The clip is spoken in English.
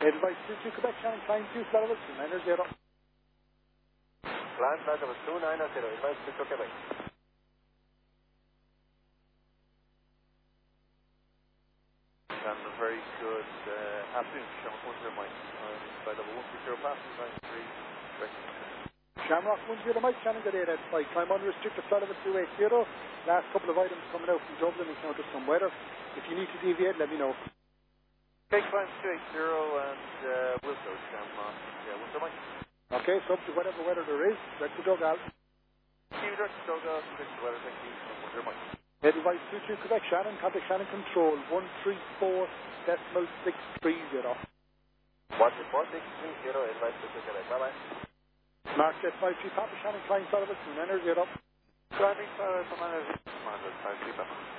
Advice 22 Quebec, Shannon Klein, 2 Florida, 290. Land Delta was 290, advice 22 Quebec. And a very good afternoon, Shamrock 10 Mike. By level 130 passing, 93, Quebec. Shamrock 10 Mike, Shannon got 8 at 5. Climb unrestricted, Florida 280. Last couple of items coming out from Dublin, it's now just some weather. If you need to deviate, let me know. Okay, climb 280 and we'll go Shamrock. Yeah, 10 Mike. Okay, so up to whatever weather there is, direct to Dugout. Keep direct to Dugout, fix the weather, thank you, 10 Mike. Advice 22 Quebec, Shannon, contact Shannon Control, 134.630. Watch it, 4630, advice 22 Quebec, bye-bye. Mark Jet 53 Papa, Shannon Klein, Sullivan, 290. Driving, Commander, 5 3 Papa.